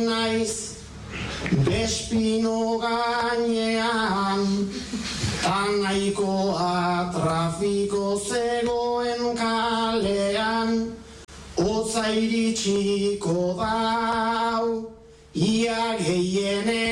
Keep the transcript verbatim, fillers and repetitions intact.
naiz Bespino gainean Tanaikoa trafiko zegoen kalean Otza iritsiko dau Ia gehienen